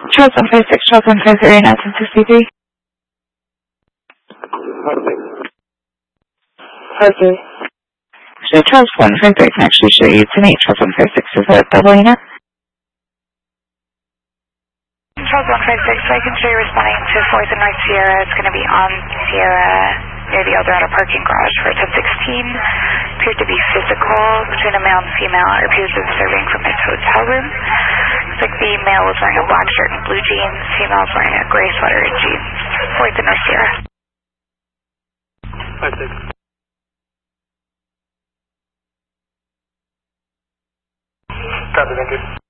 Charles 156, Charles 153, Nelson 63. Okay. So Charles 153 can actually show you tonight. Charles 156 is a double unit. Charles 156, so I can show you responding to 4th and North Sierra. It's going to be on Sierra near the Eldorado parking garage for 1016. Appeared to be physical between a male and female, or appears to be observing from his hotel room. Looks like the male was wearing a black shirt and blue jeans, female was wearing a gray sweater and jeans. 4th and North Sierra. 56. Copy, thank you.